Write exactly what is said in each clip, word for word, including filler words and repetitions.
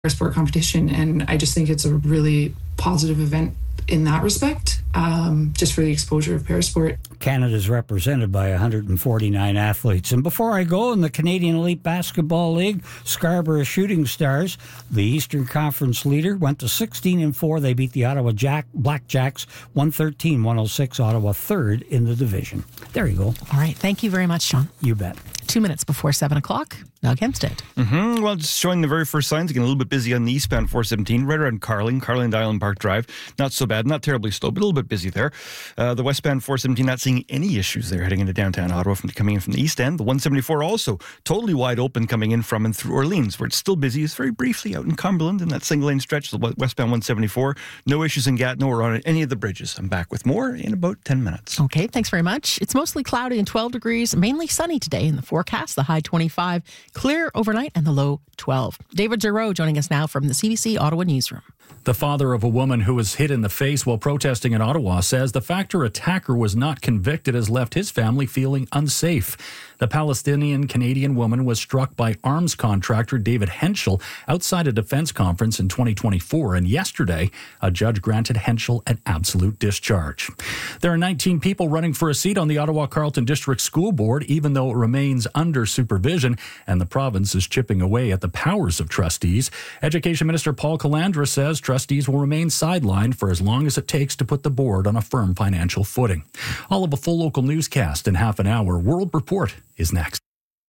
sport competition, and I just think it's a really positive event in that respect, um, just for the exposure of parasport. Canada's represented by one hundred forty-nine athletes. And before I go, in the Canadian Elite Basketball League, Scarborough Shooting Stars, the Eastern Conference leader, went to sixteen and four. They beat the Ottawa Jack Blackjacks one thirteen one oh six. Ottawa third in the division. There you go. All right. Thank you very much, Sean. You bet. Two minutes before seven o'clock, Doug Hempstead. Mm-hmm. Well, just showing the very first signs, getting a little bit busy on the eastbound four seventeen, right around Carling, Carling to Island Park Drive. Not so bad, not terribly slow, but a little bit busy there. Uh, the westbound four seventeen, not seeing any issues there heading into downtown Ottawa from coming in from the east end. The one seventy-four also totally wide open coming in from and through Orleans, where it's still busy. It's very briefly out in Cumberland in that single lane stretch, the westbound one seventy-four. No issues in Gatineau or on any of the bridges. I'm back with more in about ten minutes. Okay, thanks very much. It's mostly cloudy and twelve degrees, mainly sunny today in the forecast. The high twenty-five, clear overnight, and the low twelve. David Giroux joining us now from the C B C Ottawa newsroom. The father of a woman who was hit in the face while protesting in Ottawa says the fact her attacker was not convicted has left his family feeling unsafe. The Palestinian-Canadian woman was struck by arms contractor David Henschel outside a defense conference in twenty twenty-four, and yesterday, a judge granted Henschel an absolute discharge. There are nineteen people running for a seat on the Ottawa-Carleton District School Board, even though it remains under supervision, and the province is chipping away at the powers of trustees. Education Minister Paul Calandra says trustees will remain sidelined for as long as it takes to put the board on a firm financial footing. All of a full local newscast in half an hour. World Report is next.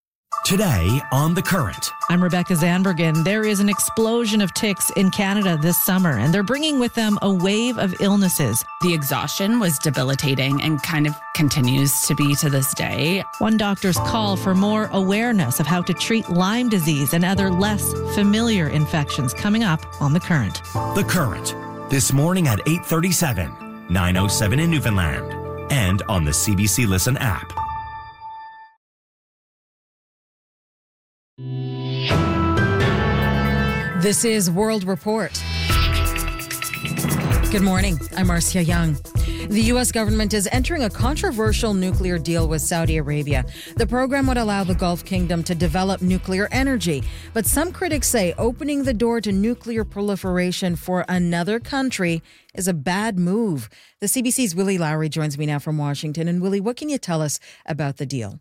Today on The Current. I'm Rebecca Zanbergen. There is an explosion of ticks in Canada this summer, and they're bringing with them a wave of illnesses. The exhaustion was debilitating and kind of continues to be to this day. One doctor's call for more awareness of how to treat Lyme disease and other less familiar infections coming up on The Current. The Current. This morning at eight thirty-seven, nine oh seven in Newfoundland, and on the C B C Listen app. This is World Report. Good morning. I'm Marcia Young. The U S government is entering a controversial nuclear deal with Saudi Arabia. The program would allow the Gulf Kingdom to develop nuclear energy. But some critics say opening the door to nuclear proliferation for another country is a bad move. The C B C's Willie Lowry joins me now from Washington. And Willie, what can you tell us about the deal?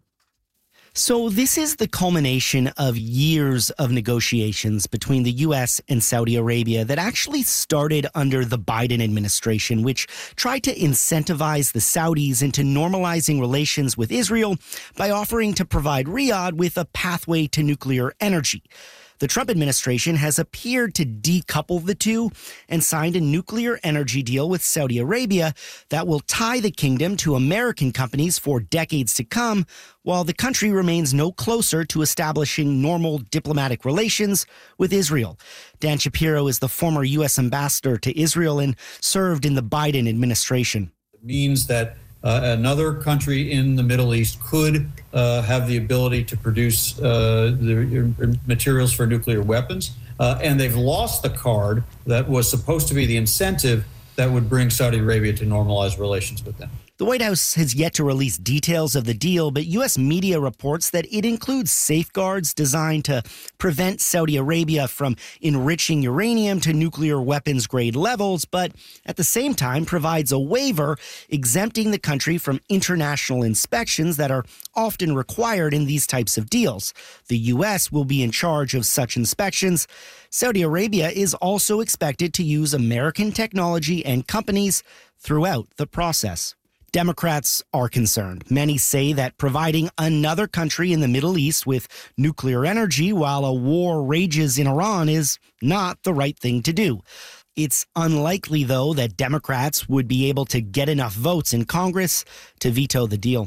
So this is the culmination of years of negotiations between the U S and Saudi Arabia that actually started under the Biden administration, which tried to incentivize the Saudis into normalizing relations with Israel by offering to provide Riyadh with a pathway to nuclear energy. The Trump administration has appeared to decouple the two and signed a nuclear energy deal with Saudi Arabia that will tie the kingdom to American companies for decades to come, while the country remains no closer to establishing normal diplomatic relations with Israel. Dan Shapiro is the former U S ambassador to Israel and served in the Biden administration. It means that Uh, another country in the Middle East could uh, have the ability to produce uh, the materials for nuclear weapons. Uh, and they've lost the card that was supposed to be the incentive that would bring Saudi Arabia to normalize relations with them. The White House has yet to release details of the deal, but U S media reports that it includes safeguards designed to prevent Saudi Arabia from enriching uranium to nuclear weapons grade levels, but at the same time provides a waiver exempting the country from international inspections that are often required in these types of deals. The U S will be in charge of such inspections. Saudi Arabia is also expected to use American technology and companies throughout the process. Democrats are concerned. Many say that providing another country in the Middle East with nuclear energy while a war rages in Iran is not the right thing to do. It's unlikely, though, that Democrats would be able to get enough votes in Congress to veto the deal.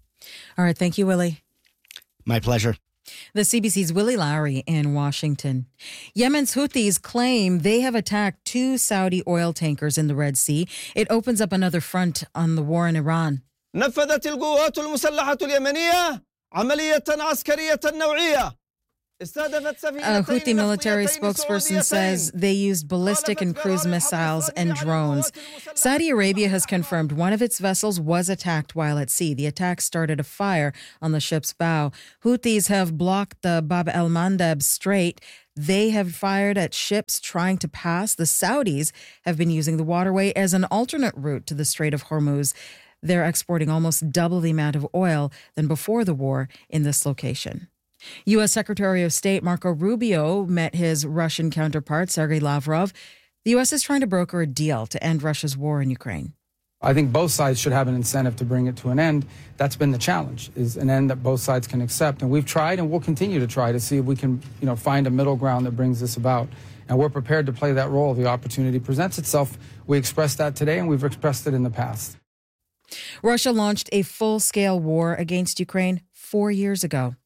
All right. Thank you, Willie. My pleasure. The C B C's Willie Lowry in Washington. Yemen's Houthis claim they have attacked two Saudi oil tankers in the Red Sea. It opens up another front on the war in Iran. نفذت القوات المسلحة اليمنية عملية عسكرية نوعية. A Houthi military spokesperson says they used ballistic and cruise missiles and drones. Saudi Arabia has confirmed one of its vessels was attacked while at sea. The attack started a fire on the ship's bow. Houthis have blocked the Bab el-Mandeb Strait. They have fired at ships trying to pass. The Saudis have been using the waterway as an alternate route to the Strait of Hormuz. They're exporting almost double the amount of oil than before the war in this location. U S. Secretary of State Marco Rubio met his Russian counterpart, Sergei Lavrov. The U S is trying to broker a deal to end Russia's war in Ukraine. I think both sides should have an incentive to bring it to an end. That's been the challenge, is an end that both sides can accept. And we've tried and we'll continue to try to see if we can, you know, find a middle ground that brings this about. And we're prepared to play that role if the opportunity presents itself. We expressed that today and we've expressed it in the past. Russia launched a full-scale war against Ukraine four years ago.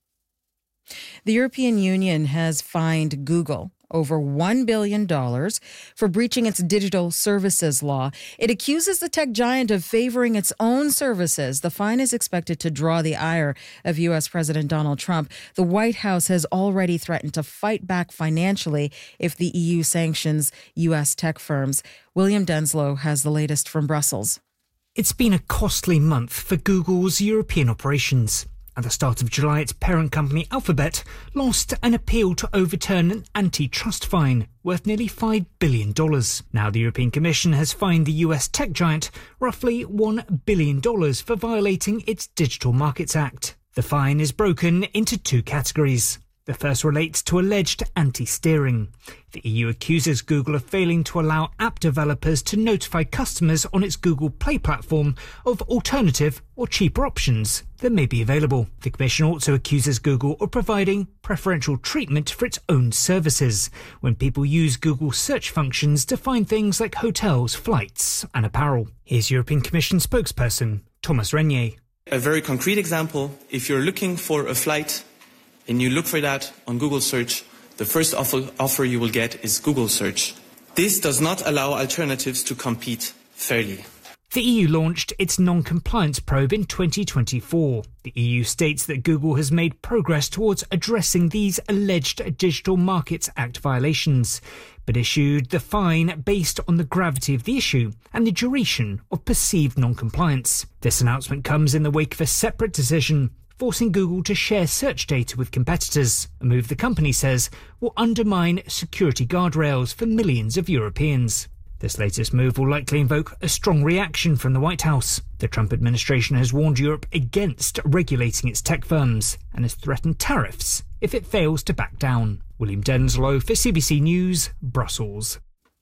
The European Union has fined Google over one billion dollars for breaching its digital services law. It accuses the tech giant of favoring its own services. The fine is expected to draw the ire of U S. President Donald Trump. The White House has already threatened to fight back financially if the E U sanctions U S tech firms. William Denslow has the latest from Brussels. It's been a costly month for Google's European operations. At the start of July, its parent company Alphabet lost an appeal to overturn an antitrust fine worth nearly five billion dollars. Now the European Commission has fined the U S tech giant roughly one billion dollars for violating its Digital Markets Act. The fine is broken into two categories. The first relates to alleged anti-steering. The E U accuses Google of failing to allow app developers to notify customers on its Google Play platform of alternative or cheaper options that may be available. The Commission also accuses Google of providing preferential treatment for its own services when people use Google search functions to find things like hotels, flights and apparel. Here's European Commission spokesperson Thomas Renier. A very concrete example, if you're looking for a flight and you look for that on Google search, the first offer, offer you will get is Google search. This does not allow alternatives to compete fairly. The E U launched its non-compliance probe in twenty twenty-four. The E U states that Google has made progress towards addressing these alleged Digital Markets Act violations, but issued the fine based on the gravity of the issue and the duration of perceived non-compliance. This announcement comes in the wake of a separate decision forcing Google to share search data with competitors, a move the company says will undermine security guardrails for millions of Europeans. This latest move will likely invoke a strong reaction from the White House. The Trump administration has warned Europe against regulating its tech firms and has threatened tariffs if it fails to back down. William Denslow for C B C News, Brussels.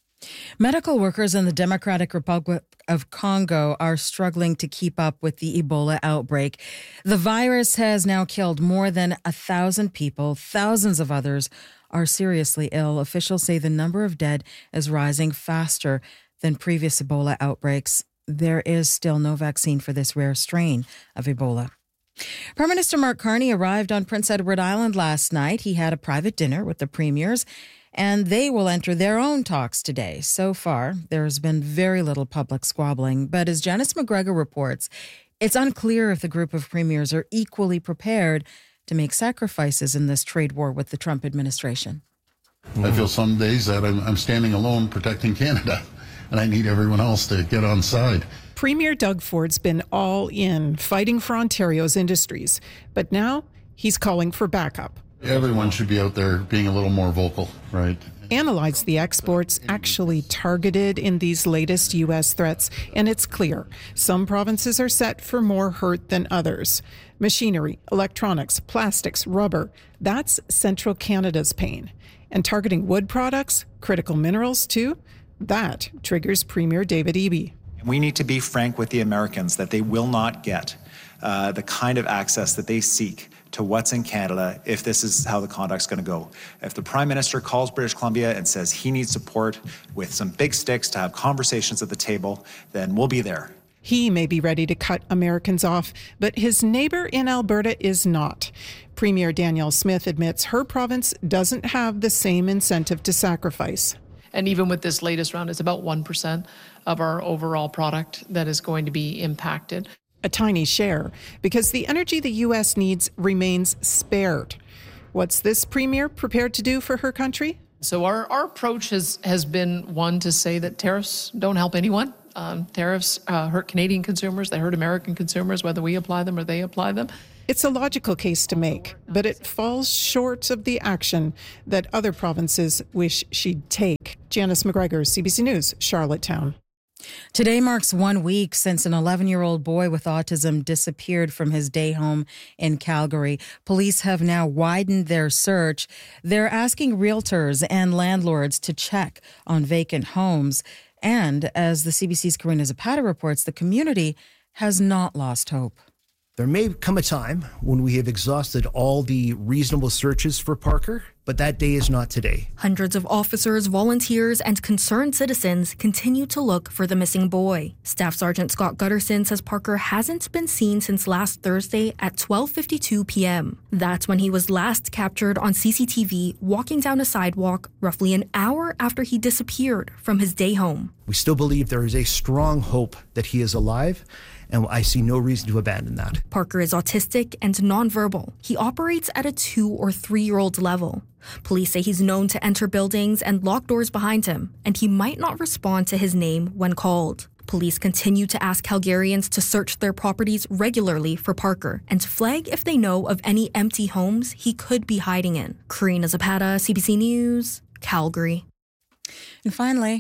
Medical workers in the Democratic Republic of Congo are struggling to keep up with the Ebola outbreak. The virus has now killed more than a thousand people. Thousands of others are seriously ill. Officials say the number of dead is rising faster than previous Ebola outbreaks. There is still no vaccine for this rare strain of Ebola. Prime Minister Mark Carney arrived on Prince Edward Island last night. He had a private dinner with the premiers, and they will enter their own talks today. So far, there's been very little public squabbling. But as Janice McGregor reports, it's unclear if the group of premiers are equally prepared to make sacrifices in this trade war with the Trump administration. I feel some days that I'm, I'm standing alone protecting Canada, and I need everyone else to get on side. Premier Doug Ford's been all in, fighting for Ontario's industries. But now he's calling for backup. Everyone should be out there being a little more vocal, right? Analyze the exports actually targeted in these latest U S threats, and it's clear some provinces are set for more hurt than others. Machinery, electronics, plastics, rubber, that's central Canada's pain. And targeting wood products, critical minerals too, that triggers Premier David Eby. We need to be frank with the Americans that they will not get uh, the kind of access that they seek to what's in Canada if this is how the conduct's going to go. If the Prime Minister calls British Columbia and says he needs support with some big sticks to have conversations at the table, then we'll be there. He may be ready to cut Americans off, but his neighbour in Alberta is not. Premier Danielle Smith admits her province doesn't have the same incentive to sacrifice. And even with this latest round, it's about one percent of our overall product that is going to be impacted. A tiny share, because the energy the U S needs remains spared. What's this premier prepared to do for her country? So our, our approach has, has been one to say that tariffs don't help anyone. Um, tariffs uh, hurt Canadian consumers, they hurt American consumers, whether we apply them or they apply them. It's a logical case to make, but it falls short of the action that other provinces wish she'd take. Janice McGregor, C B C News, Charlottetown. Today marks one week since an eleven-year-old boy with autism disappeared from his day home in Calgary. Police have now widened their search. They're asking realtors and landlords to check on vacant homes. And as the C B C's Karina Zapata reports, the community has not lost hope. There may come a time when we have exhausted all the reasonable searches for Parker, but that day is not today. Hundreds of officers, volunteers, and concerned citizens continue to look for the missing boy. Staff Sergeant Scott Gutterson says Parker hasn't been seen since last Thursday at twelve fifty-two p.m. That's when he was last captured on C C T V walking down a sidewalk roughly an hour after he disappeared from his day home. We still believe there is a strong hope that he is alive, and I see no reason to abandon that. Parker is autistic and nonverbal. He operates at a two or three-year-old level. Police say he's known to enter buildings and lock doors behind him, and he might not respond to his name when called. Police continue to ask Calgarians to search their properties regularly for Parker and flag if they know of any empty homes he could be hiding in. Karina Zapata, C B C News, Calgary. And finally,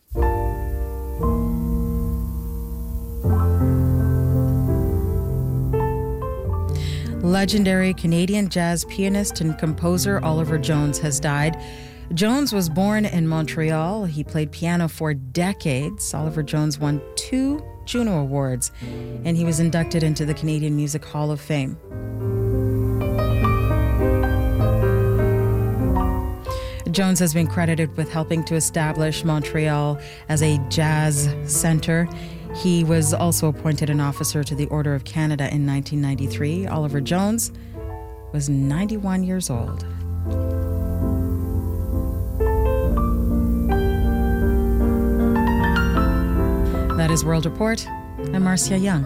legendary Canadian jazz pianist and composer Oliver Jones has died. Jones was born in Montreal. He played piano for decades. Oliver Jones won two Juno Awards, and he was inducted into the Canadian Music Hall of Fame. Jones has been credited with helping to establish Montreal as a jazz center. He was also appointed an officer to the Order of Canada in nineteen ninety-three. Oliver Jones was ninety-one years old. That is World Report. I'm Marcia Young.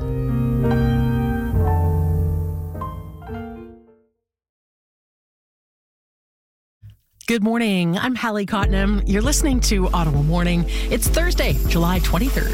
Good morning. I'm Hallie Cottenham. You're listening to Ottawa Morning. It's Thursday, July twenty-third.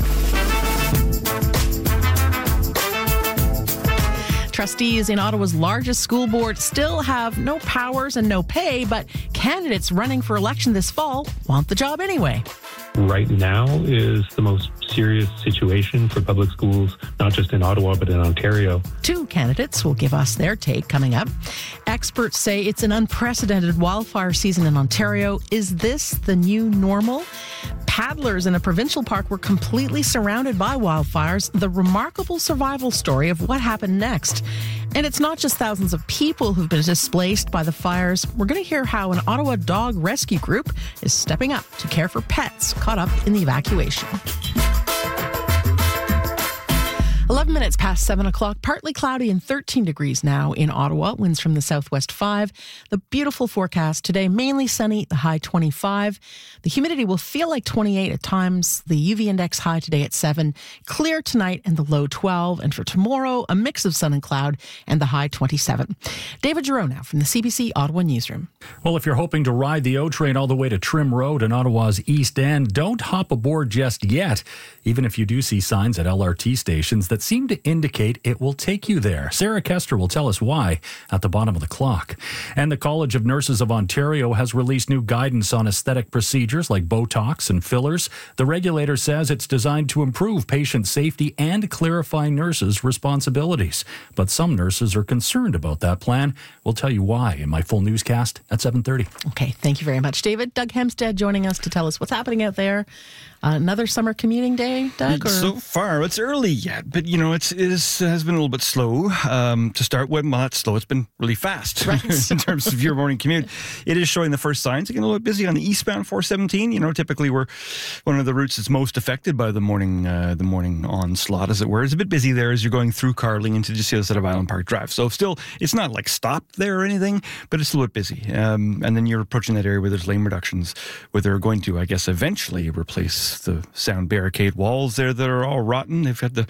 Trustees in Ottawa's largest school board still have no powers and no pay, but candidates running for election this fall want the job anyway. Right now is the most serious situation for public schools, not just in Ottawa, but in Ontario. Two candidates will give us their take coming up. Experts say it's an unprecedented wildfire season in Ontario. Is this the new normal? Paddlers in a provincial park were completely surrounded by wildfires. The remarkable survival story of what happened next. And it's not just thousands of people who've been displaced by the fires. We're going to hear how an Ottawa dog rescue group is stepping up to care for pets caught up in the evacuation. eleven minutes past seven o'clock, partly cloudy and thirteen degrees now in Ottawa. Winds from the southwest five. The beautiful forecast today, mainly sunny, the high twenty-five. The humidity will feel like twenty-eight at times. The U V index high today at seven. Clear tonight and the low twelve. And for tomorrow, a mix of sun and cloud and the high twenty-seven. David Giroux now from the C B C Ottawa Newsroom. Well, if you're hoping to ride the O train all the way to Trim Road in Ottawa's East End, don't hop aboard just yet, even if you do see signs at L R T stations that seem to indicate it will take you there. Sarah Kester will tell us why at the bottom of the clock. And the College of Nurses of Ontario has released new guidance on aesthetic procedures like Botox and fillers. The regulator says it's designed to improve patient safety and clarify nurses' responsibilities. But some nurses are concerned about that plan. We'll tell you why in my full newscast at seven thirty. Okay, thank you very much, David. Doug Hempstead joining us to tell us what's happening out there. Uh, another summer commuting day, Doug? Or? So far, it's early yet, but you know, it's, it is, has been a little bit slow um, to start with. Well, not slow, it's been really fast right. in terms of your morning commute. It is showing the first signs. Again, a little bit busy on the eastbound four seventeen. You know, typically we're one of the routes that's most affected by the morning uh, the morning onslaught, as it were. It's a bit busy there as you're going through Carling into just the other side of Island Park Drive. So still, it's not like stopped there or anything, but it's a little bit busy. Um, and then you're approaching that area where there's lane reductions, where they're going to, I guess, eventually replace the sound barricade walls there that are all rotten. They've had to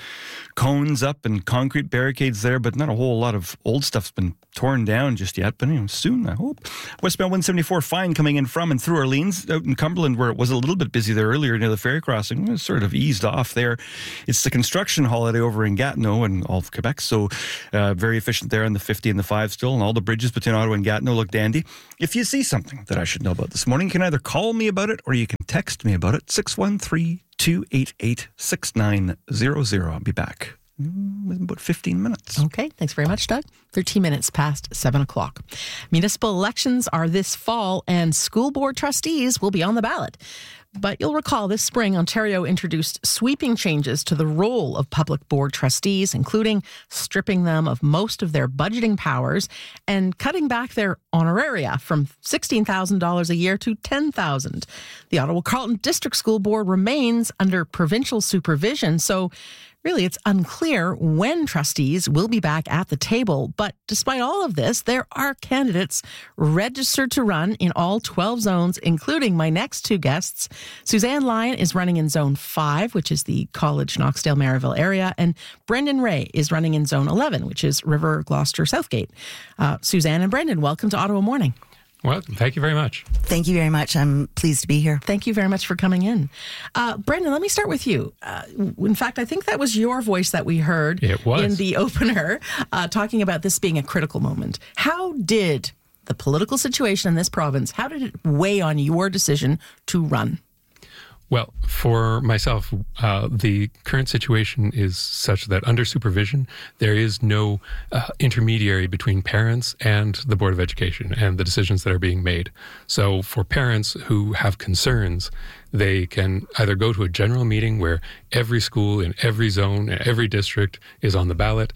cones up and concrete barricades there, but not a whole lot of old stuff's been torn down just yet. But anyway, soon, I hope. Westbound one seventy-four fine coming in from and through Orleans, out in Cumberland, where it was a little bit busy there earlier near the ferry crossing. It's sort of eased off there. It's the construction holiday over in Gatineau and all of Quebec, so uh, very efficient there on the fifty and the five still, and all the bridges between Ottawa and Gatineau look dandy. If you see something that I should know about this morning, you can either call me about it or you can text me about it, six one three, two eight eight, six nine zero zero. I'll be back in about fifteen minutes. Okay, thanks very much, Doug. thirteen minutes past seven o'clock. Municipal elections are this fall, and school board trustees will be on the ballot. But you'll recall this spring, Ontario introduced sweeping changes to the role of public board trustees, including stripping them of most of their budgeting powers and cutting back their honoraria from sixteen thousand dollars a year to ten thousand dollars. The Ottawa Carleton District School Board remains under provincial supervision, so really, it's unclear when trustees will be back at the table. But despite all of this, there are candidates registered to run in all twelve zones, including my next two guests. Suzanne Lyon is running in Zone five, which is the College, Knoxdale, Maryville area. And Brendan Ray is running in Zone eleven, which is River, Gloucester, Southgate. Uh, Suzanne and Brendan, welcome to Ottawa Morning. Well, thank you very much. Thank you very much. I'm pleased to be here. Thank you very much for coming in. Uh, Brendan, let me start with you. Uh, in fact, I think that was your voice that we heard it was. in the opener, uh, talking about this being a critical moment. How did the political situation in this province, how did it weigh on your decision to run? Well, for myself, uh, the current situation is such that under supervision, there is no uh, intermediary between parents and the Board of Education and the decisions that are being made. So for parents who have concerns, they can either go to a general meeting where every school in every zone and every district is on the ballot,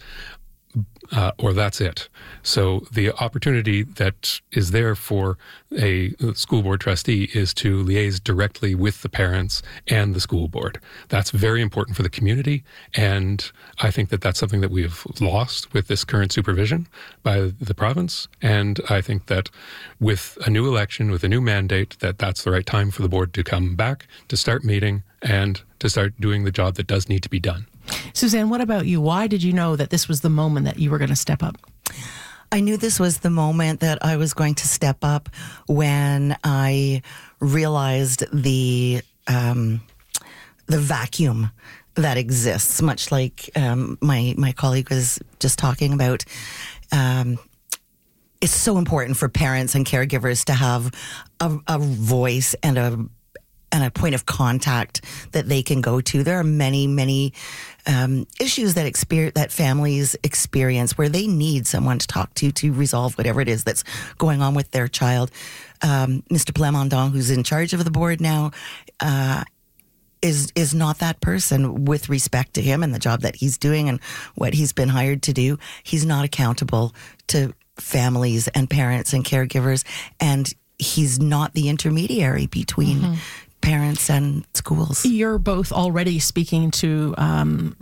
Uh, or that's it. So the opportunity that is there for a school board trustee is to liaise directly with the parents and the school board. That's very important for the community, and I think that that's something that we have lost with this current supervision by the province, and I think that with a new election, with a new mandate, that that's the right time for the board to come back, to start meeting, and to start doing the job that does need to be done. Suzanne, what about you? Why did you know that this was the moment that you were going to step up? I knew this was the moment that I was going to step up when I realized the um, the vacuum that exists, much like um, my my colleague was just talking about. Um, it's so important for parents and caregivers to have a, a voice and a and a point of contact that they can go to. There are many, many um, issues that exper- that families experience where they need someone to talk to to resolve whatever it is that's going on with their child. Um, Mister Plamondon, who's in charge of the board now, uh, is is not that person with respect to him and the job that he's doing and what he's been hired to do. He's not accountable to families and parents and caregivers, and he's not the intermediary between mm-hmm. parents and schools. You're both already speaking to um,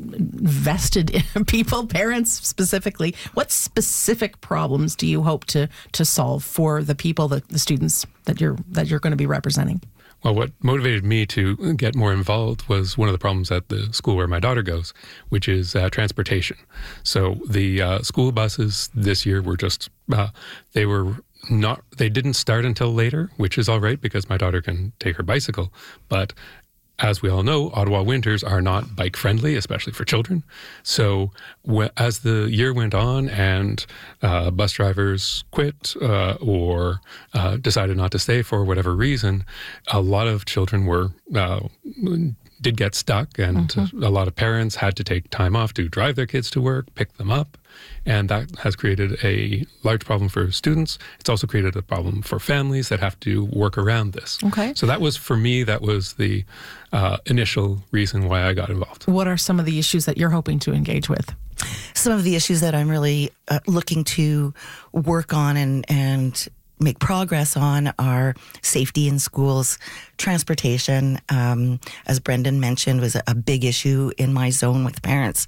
vested people, parents specifically. What specific problems do you hope to to solve for the people, the, the students that you're that you're going to be representing? Well, what motivated me to get more involved was one of the problems at the school where my daughter goes, which is uh, transportation. So the uh, school buses this year were just, uh, they were not, they didn't start until later, which is all right because my daughter can take her bicycle. But as we all know, Ottawa winters are not bike friendly, especially for children. So w- as the year went on and uh, bus drivers quit uh, or uh, decided not to stay for whatever reason, a lot of children were uh, did get stuck, and mm-hmm. a lot of parents had to take time off to drive their kids to work, pick them up. And that has created a large problem for students. It's also created a problem for families that have to work around this. Okay. So that was, for me, that was the uh, initial reason why I got involved. What are some of the issues that you're hoping to engage with? Some of the issues that I'm really uh, looking to work on and, and make progress on are safety in schools, transportation, um, as Brendan mentioned, was a, a big issue in my zone with parents.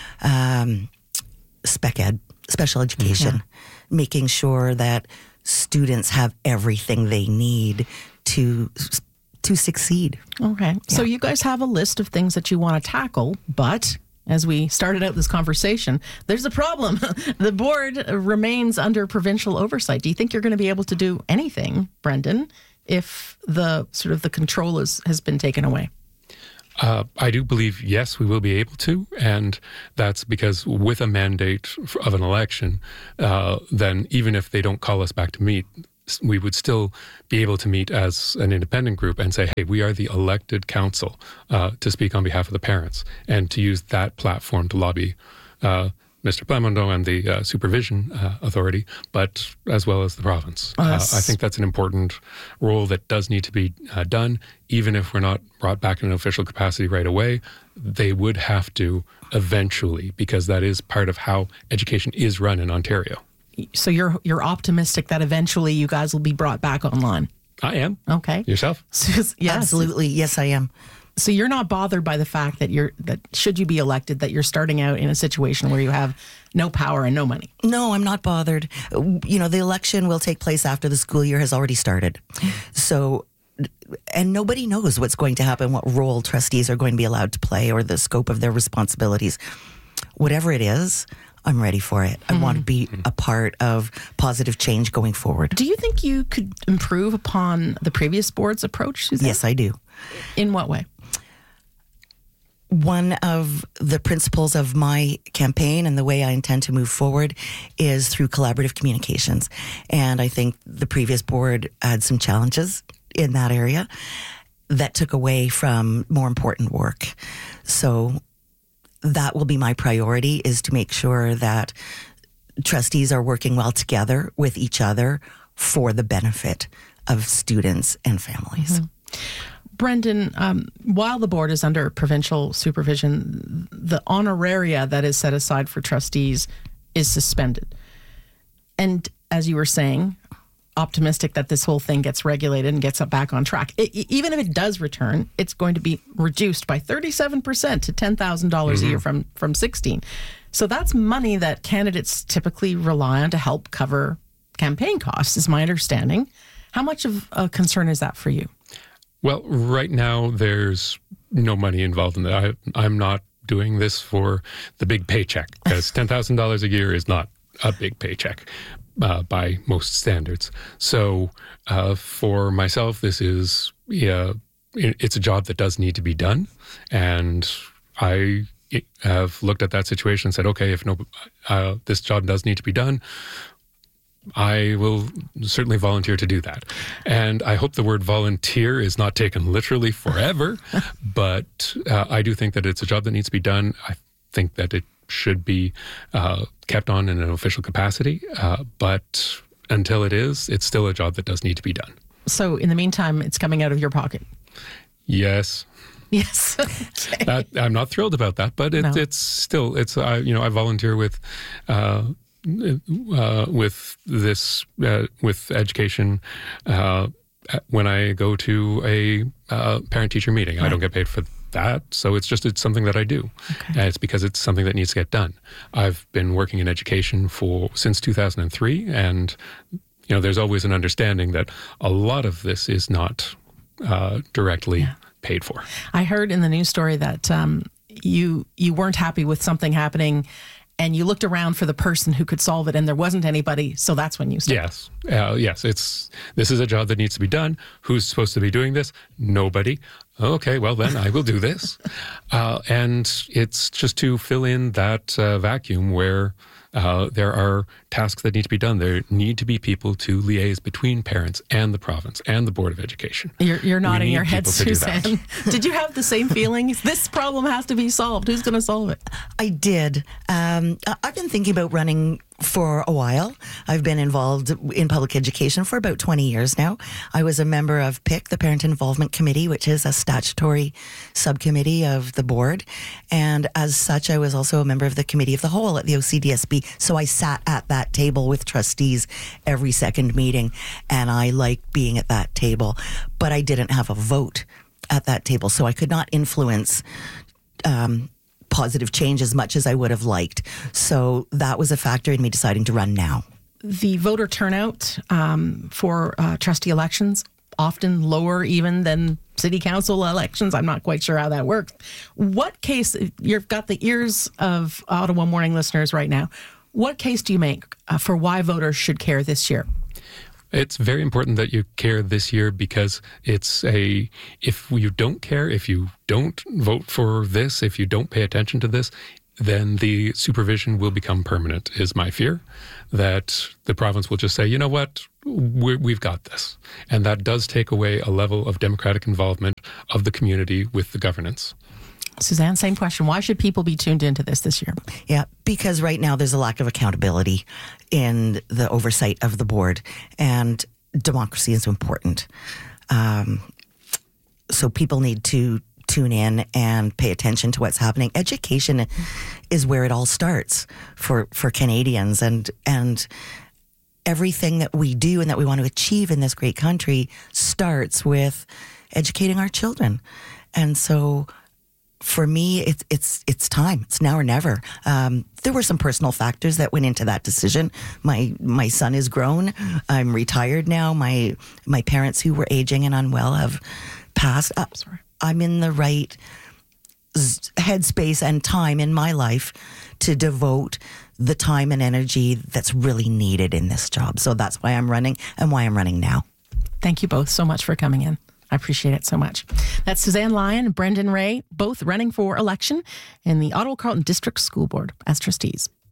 Um, spec ed, special education, yeah. making sure that students have everything they need to to succeed. Okay. Yeah. So you guys have a list of things that you want to tackle, but as we started out this conversation, there's a problem. The board remains under provincial oversight. Do you think you're going to be able to do anything, Brendan, if the sort of the control is, has been taken away? Uh, I do believe, yes, we will be able to. And that's because with a mandate of an election, uh, then even if they don't call us back to meet, we would still be able to meet as an independent group and say, hey, we are the elected council uh, to speak on behalf of the parents, and to use that platform to lobby uh, Mister Plamondon and the uh, supervision uh, authority, but as well as the province. Oh, uh, I think that's an important role that does need to be uh, done. Even if we're not brought back in an official capacity right away, they would have to eventually, because that is part of how education is run in Ontario. So you're you're optimistic that eventually you guys will be brought back online? I am. Okay. Yourself? Yes. Absolutely. Yes, I am. So you're not bothered by the fact that you're that should you be elected, that you're starting out in a situation where you have no power and no money? No, I'm not bothered. You know, the election will take place after the school year has already started. So, and nobody knows what's going to happen, what role trustees are going to be allowed to play, or the scope of their responsibilities. Whatever it is, I'm ready for it. I mm-hmm. want to be a part of positive change going forward. Do you think you could improve upon the previous board's approach, Suzanne? Yes, I do. In what way? One of the principles of my campaign and the way I intend to move forward is through collaborative communications. And I think the previous board had some challenges in that area that took away from more important work. So that will be my priority, is to make sure that trustees are working well together with each other for the benefit of students and families. Mm-hmm. Brendan, um, while the board is under provincial supervision, the honoraria that is set aside for trustees is suspended. And as you were saying, optimistic that this whole thing gets regulated and gets back on track. It, even if it does return, it's going to be reduced by thirty-seven percent to ten thousand dollars mm-hmm. a year from, from sixteen. So that's money that candidates typically rely on to help cover campaign costs, is my understanding. How much of a concern is that for you? Well, right now, there's no money involved in that. I, I'm not doing this for the big paycheck, because ten thousand dollars a year is not a big paycheck uh, by most standards. So uh, for myself, this is, yeah, it, it's a job that does need to be done. And I have looked at that situation and said, okay, if no, uh, this job does need to be done, I will certainly volunteer to do that. And I hope the word volunteer is not taken literally forever, but uh, I do think that it's a job that needs to be done. I think that it should be uh, kept on in an official capacity, uh, but until it is, it's still a job that does need to be done. So in the meantime, it's coming out of your pocket? Yes. Yes. Okay. That, I'm not thrilled about that, but it, no. it's still, it's, uh, you know, I volunteer with, uh, Uh, with this, uh, with education, uh, when I go to a uh, parent-teacher meeting. Right. I don't get paid for that, so it's just it's something that I do. Okay. And it's because it's something that needs to get done. I've been working in education for since two thousand three, and you know, there's always an understanding that a lot of this is not uh, directly yeah. paid for. I heard in the news story that um, you you weren't happy with something happening, and you looked around for the person who could solve it, and there wasn't anybody, so that's when you started. Yes, uh, yes. It's this is a job that needs to be done. Who's supposed to be doing this? Nobody. Okay, well then I will do this. Uh, and it's just to fill in that uh, vacuum where uh, there are tasks that need to be done. There need to be people to liaise between parents and the province and the Board of Education. You're, you're nodding your head, Suzanne. Did you have the same feeling? This problem has to be solved. Who's going to solve it? I did. Um, I've been thinking about running for a while. I've been involved in public education for about twenty years now. I was a member of P I C, the Parent Involvement Committee, which is a statutory subcommittee of the board. And as such, I was also a member of the Committee of the Whole at the O C D S B. So I sat at that table with trustees every second meeting, and I liked being at that table. But I didn't have a vote at that table, so I could not influence um positive change as much as I would have liked. So that was a factor in me deciding to run now. The voter turnout um, for uh, trustee elections often lower even than city council elections. I'm not quite sure how that works. What case, you've got the ears of Ottawa Morning listeners right now. What case do you make uh, for why voters should care this year? It's very important that you care this year because it's a, if you don't care, if you don't vote for this, if you don't pay attention to this, then the supervision will become permanent, is my fear. That the province will just say, you know what, We're, we've got this. And that does take away a level of democratic involvement of the community with the governance. Suzanne, same question. Why should people be tuned into this this year? Yeah, because right now there's a lack of accountability in the oversight of the board, and democracy is important. Um, so people need to tune in and pay attention to what's happening. Education is where it all starts for, for Canadians, and and everything that we do and that we want to achieve in this great country starts with educating our children. And so for me, it's it's it's time. It's now or never. Um, there were some personal factors that went into that decision. My my son is grown. I'm retired now. My my parents who were aging and unwell have passed. Uh, sorry. I'm in the right headspace and time in my life to devote the time and energy that's really needed in this job. So that's why I'm running and why I'm running now. Thank you both so much for coming in. I appreciate it so much. That's Suzanne Lyon and Brendan Ray, both running for election in the Ottawa Carleton District School Board as trustees.